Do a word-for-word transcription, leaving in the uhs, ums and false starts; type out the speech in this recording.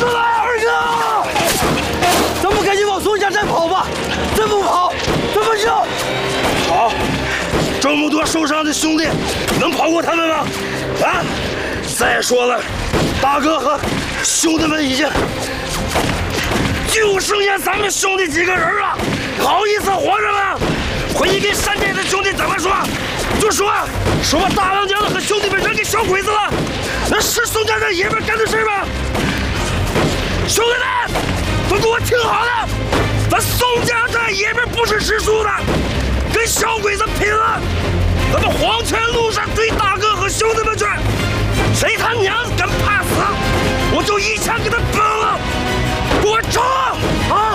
出来，二哥！咱们赶紧往宋家寨跑吧！再不跑，怎么行？ 跑！这么多受伤的兄弟，能跑过他们吗？啊！再说了，大哥和兄弟们已经就剩下咱们兄弟几个人了，好意思活着吗？回去跟山寨的兄弟怎么说？就说说把大王家的和兄弟们扔给小鬼子了，那是宋家寨爷们干的事吗？兄弟们，都给我听好了，咱宋家寨爷们不是吃素的，跟小鬼子拼了！咱们黄泉路上追大哥和兄弟们去，谁他娘敢怕死，我就一枪给他崩了！给我冲！啊！